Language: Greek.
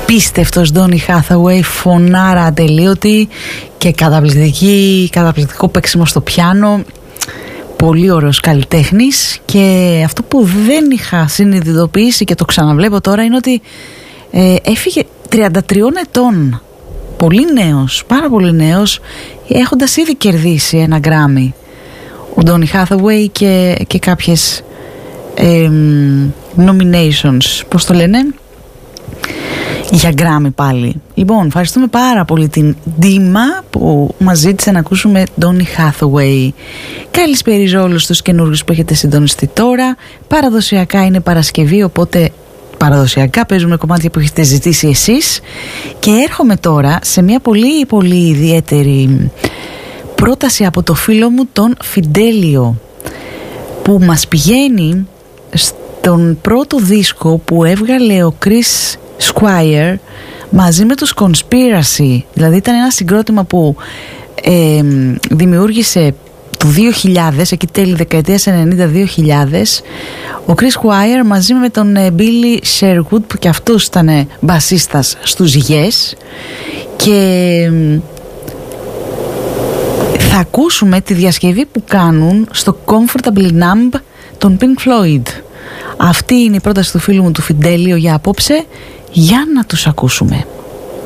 απίστευτος Donny Hathaway, φωνάρα ατελείωτη και καταπληκτικό παίξιμο στο πιάνο, πολύ ωραίος καλλιτέχνης. Και αυτό που δεν είχα συνειδητοποιήσει και το ξαναβλέπω τώρα είναι ότι έφυγε 33 ετών, πολύ νέος, πάρα πολύ νέος, έχοντας ήδη κερδίσει ένα Grammy ο Donny Hathaway και κάποιες nominations, πώς το λένε, για Grammy πάλι. Λοιπόν, ευχαριστούμε πάρα πολύ την Ντίμα που μας ζήτησε να ακούσουμε Donny Hathaway. Καλησπέριζω όλους τους καινούργιους που έχετε συντονιστεί τώρα. Παραδοσιακά είναι Παρασκευή, οπότε παραδοσιακά παίζουμε κομμάτια που έχετε ζητήσει εσείς. Και έρχομαι τώρα σε μια πολύ πολύ ιδιαίτερη πρόταση από το φίλο μου τον Φιντέλιο, που μας πηγαίνει στον πρώτο δίσκο που έβγαλε ο Chris Squire μαζί με τους Conspiracy. Δηλαδή ήταν ένα συγκρότημα που δημιούργησε το 2000, εκεί τέλη δεκαετίας 90-2000, ο Chris Squire μαζί με τον Billy Sherwood, που και αυτός ήταν μπασίστας στους Yes. Και θα ακούσουμε τη διασκευή που κάνουν στο Comfortably Numb των Pink Floyd. Αυτή είναι η πρόταση του φίλου μου του Φιντέλιο για απόψε, για να τους ακούσουμε.